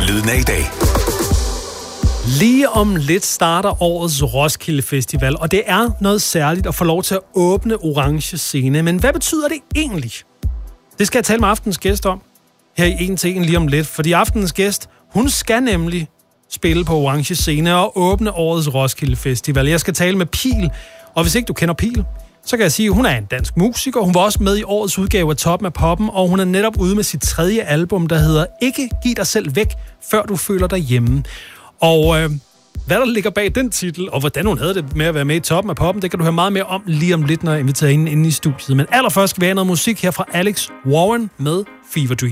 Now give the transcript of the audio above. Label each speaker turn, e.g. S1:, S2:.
S1: Lyden af i dag.
S2: Lige om lidt starter årets Roskilde Festival, og det er noget særligt at få lov til at åbne Orange Scene. Men hvad betyder det egentlig? Det skal jeg tale med aftenens gæst om her i 1 til 1 lige om lidt. Fordi aftenens gæst, hun skal nemlig spille på Orange Scene og åbne årets Roskilde Festival. Jeg skal tale med Pil, og hvis ikke du kender Pil, så kan jeg sige, at hun er en dansk musiker. Hun var også med i årets udgave af Toppen af Poppen, og hun er netop ude med sit 3. album, der hedder Ikke giv dig selv væk, før du føler dig hjemme. Og hvad der ligger bag den titel, og hvordan hun havde det med at være med i Toppen af Poppen, det kan du høre meget mere om lige om lidt, når jeg inviterer hende ind i studiet. Men allerførst skal vi have noget musik her fra Alex Warren med Fever Dream.